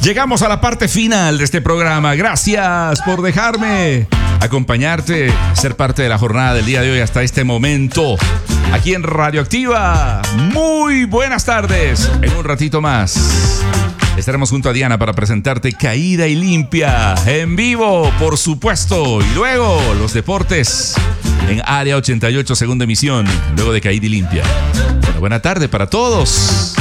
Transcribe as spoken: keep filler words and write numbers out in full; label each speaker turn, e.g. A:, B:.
A: Llegamos a la parte final de este programa. Gracias por dejarme acompañarte, ser parte de la jornada del día de hoy hasta este momento. Aquí en Radioactiva. Muy buenas tardes. En un ratito más estaremos junto a Diana para presentarte Caída y Limpia en vivo, por supuesto. Y luego los deportes en Área ochenta y ocho, segunda emisión, luego de Caída y Limpia. Bueno, buena tarde para todos.